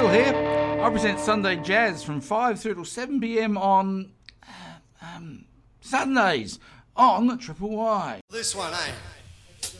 Phil here. I present Sunday Jazz from 5 through till 7 p.m. on Sundays on Triple Y. This one, eh?